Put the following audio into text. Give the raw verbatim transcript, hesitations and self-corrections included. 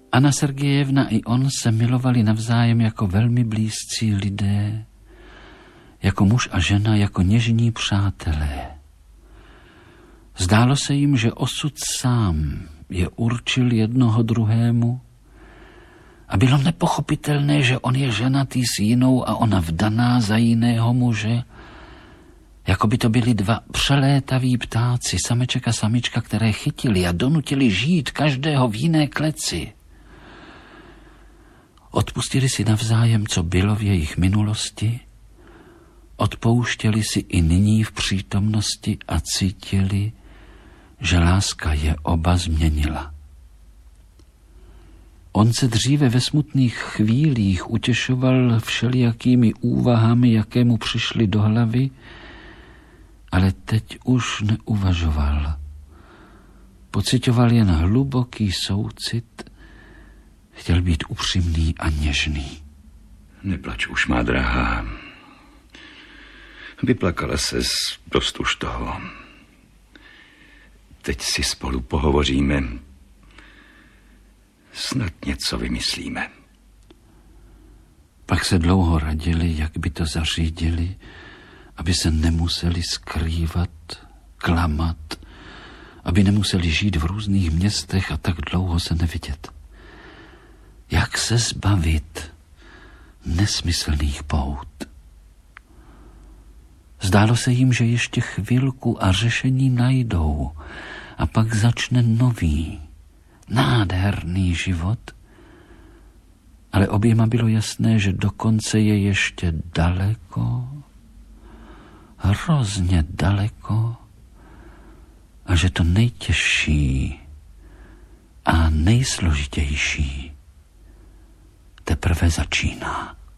Anna Sergejevna i on se milovali navzájem jako velmi blízcí lidé, jako muž a žena, jako něžní přátelé. Zdálo se jim, že osud sám je určil jednoho druhému a bylo nepochopitelné, že on je ženatý s jinou a ona vdaná za jiného muže, jako by to byli dva přelétaví ptáci, sameček a samička, které chytili a donutili žít každého v jiné kleci. Odpustili si navzájem, co bylo v jejich minulosti, odpouštěli si i nyní v přítomnosti a cítili, že láska je oba změnila. On se dříve ve smutných chvílích utěšoval všelijakými úvahami, jaké mu přišly do hlavy, ale teď už neuvažoval. Pociťoval jen hluboký soucit, chtěl být upřímný a něžný. Neplač už, má drahá. Vyplakala ses dost už toho. Teď si spolu pohovoříme. Snad něco vymyslíme. Pak se dlouho radili, jak by to zařídili, aby se nemuseli skrývat, klamat, aby nemuseli žít v různých městech a tak dlouho se nevidět. Jak se zbavit nesmyslných pout? Zdálo se jim, že ještě chvilku a řešení najdou a pak začne nový, nádherný život, ale oběma bylo jasné, že dokonce je ještě daleko, hrozně daleko a že to nejtěžší a nejsložitější teprve začíná.